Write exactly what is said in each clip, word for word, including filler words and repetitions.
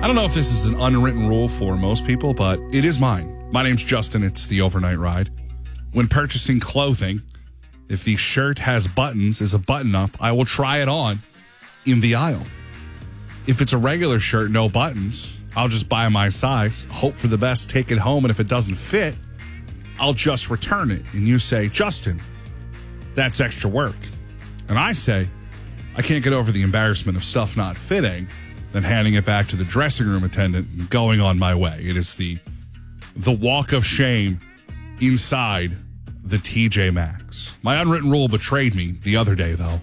I don't know if this is an unwritten rule for most people, but it is mine. My name's Justin. It's the Overnight Ride. When purchasing clothing, if the shirt has buttons, is a button-up, I will try it on in the aisle. If it's a regular shirt, no buttons, I'll just buy my size, hope for the best, take it home, and if it doesn't fit, I'll just return it. And you say, Justin, that's extra work. And I say, I can't get over the embarrassment of stuff not fitting, then handing it back to the dressing room attendant and going on my way. It is the the walk of shame inside the T J Maxx. My unwritten rule betrayed me the other day, though.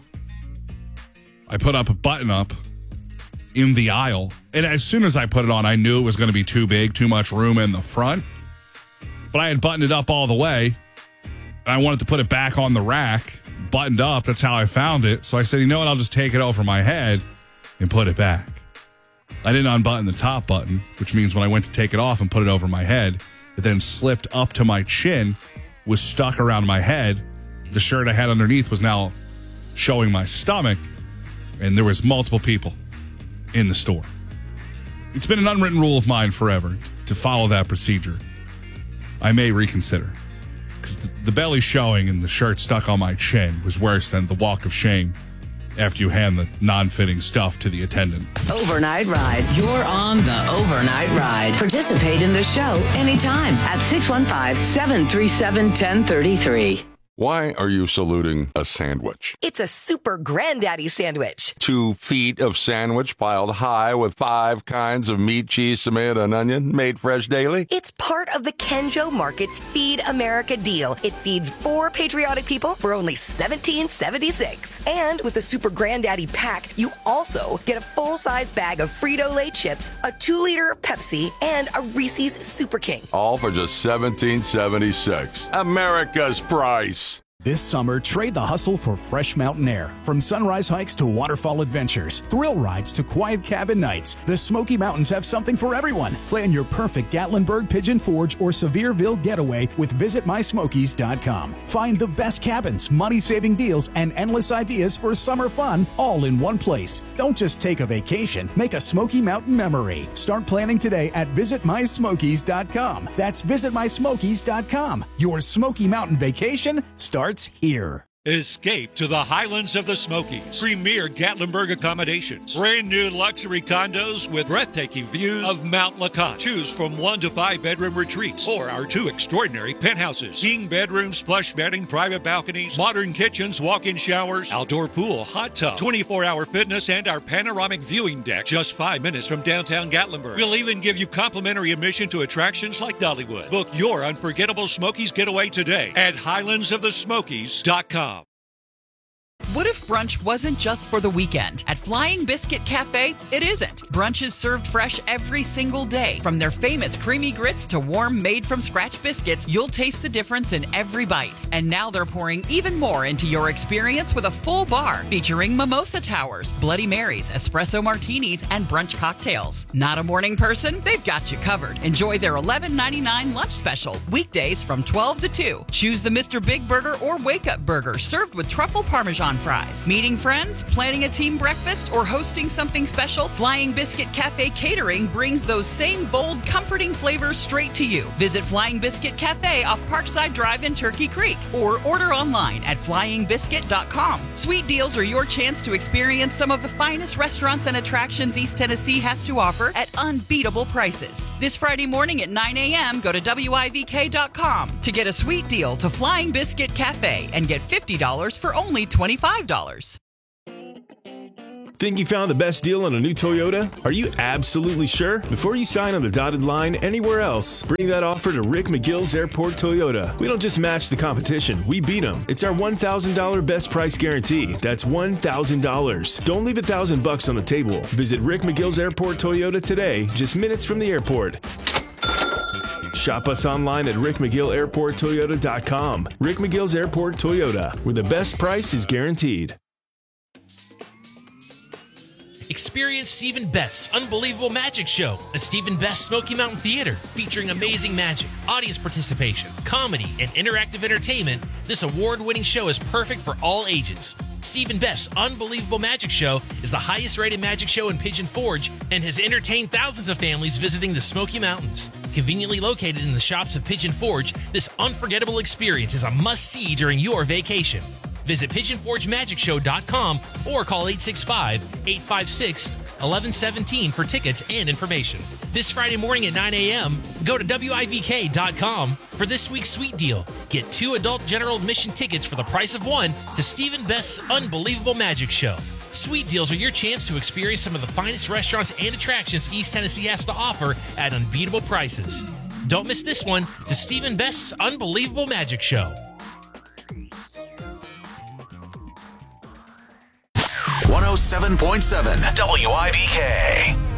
I put up a button-up in the aisle, and as soon as I put it on, I knew it was going to be too big, too much room in the front. But I had buttoned it up all the way, and I wanted to put it back on the rack, buttoned up. That's how I found it. So I said, you know what? I'll just take it over my head and put it back. I didn't unbutton the top button, which means when I went to take it off and put it over my head, it then slipped up to my chin, was stuck around my head. The shirt I had underneath was now showing my stomach, and there was multiple people in the store. It's been an unwritten rule of mine forever to follow that procedure. I may reconsider, because the belly showing and the shirt stuck on my chin was worse than the walk of shame after you hand the non-fitting stuff to the attendant. Overnight Ride. You're on the Overnight Ride. Participate in the show anytime at six one five, seven three seven, one zero three three. Why are you saluting a sandwich? It's a super granddaddy sandwich. Two feet of sandwich piled high with five kinds of meat, cheese, tomato, and onion, made fresh daily? It's part of the Kenjo Market's Feed America deal. It feeds four patriotic people for only seventeen seventy-six. And with the super granddaddy pack, you also get a full-size bag of Frito-Lay chips, a two-liter Pepsi, and a Reese's Super King. All for just seventeen seventy-six. America's price. This summer, trade the hustle for fresh mountain air. From sunrise hikes to waterfall adventures, thrill rides to quiet cabin nights, the Smoky Mountains have something for everyone. Plan your perfect Gatlinburg, Pigeon Forge, or Sevierville getaway with visit my smokies dot com. Find the best cabins, money-saving deals, and endless ideas for summer fun all in one place. Don't just take a vacation, make a Smoky Mountain memory. Start planning today at visit my smokies dot com. That's visit my smokies dot com. Your Smoky Mountain vacation starts here. Escape to the highlands of the Smokies. Premier Gatlinburg accommodations. Brand new luxury condos with breathtaking views of Mount Lacotte. Choose from one to five bedroom retreats or our two extraordinary penthouses. King bedrooms, plush bedding, private balconies, modern kitchens, walk-in showers, outdoor pool, hot tub, twenty-four hour fitness, and our panoramic viewing deck. Just five minutes from downtown Gatlinburg. We'll even give you complimentary admission to attractions like Dollywood. Book your unforgettable Smokies getaway today at highlands of the smokies dot com. What if brunch wasn't just for the weekend? At Flying Biscuit Cafe, it isn't. Brunch is served fresh every single day. From their famous creamy grits to warm, made-from-scratch biscuits, you'll taste the difference in every bite. And now they're pouring even more into your experience with a full bar featuring mimosa towers, Bloody Marys, espresso martinis, and brunch cocktails. Not a morning person? They've got you covered. Enjoy their eleven ninety-nine lunch special, weekdays from twelve to two. Choose the Mister Big Burger or Wake Up Burger, served with truffle parmesan fries. Meeting friends, planning a team breakfast, or hosting something special? Flying Biscuit Cafe Catering brings those same bold, comforting flavors straight to you. Visit Flying Biscuit Cafe off Parkside Drive in Turkey Creek, or order online at flying biscuit dot com. Sweet deals are your chance to experience some of the finest restaurants and attractions East Tennessee has to offer at unbeatable prices. This Friday morning at nine a.m., go to W I V K dot com to get a sweet deal to Flying Biscuit Cafe and get fifty dollars for only twenty-five dollars. Think you found the best deal on a new Toyota? Are you absolutely sure? Before you sign on the dotted line anywhere else, bring that offer to Rick McGill's Airport Toyota. We don't just match the competition, we beat them. It's our one thousand dollars best price guarantee. That's one thousand dollars. Don't leave a thousand bucks on the table. Visit Rick McGill's Airport Toyota today, just minutes from the airport. Shop us online at rick mcgill airport toyota dot com. Rick McGill's Airport Toyota, where the best price is guaranteed. Experience Stephen Best's Unbelievable Magic Show at Stephen Best's Smoky Mountain Theater, featuring amazing magic, audience participation, comedy, and interactive entertainment. This award-winning show is perfect for all ages. Stephen Best's Unbelievable Magic Show is the highest rated magic show in Pigeon Forge and has entertained thousands of families visiting the Smoky Mountains. Conveniently located in the shops of Pigeon Forge, this unforgettable experience is a must-see during your vacation. Visit pigeon forge magic show dot com or call eight six five, eight five six, one one one seven for tickets and information. This Friday morning at nine a.m., go to W I V K dot com for this week's sweet deal. Get two adult general admission tickets for the price of one to Stephen Best's Unbelievable Magic Show. Sweet deals are your chance to experience some of the finest restaurants and attractions East Tennessee has to offer at unbeatable prices. Don't miss this one to Stephen Best's Unbelievable Magic Show. one oh seven point seven W I V K.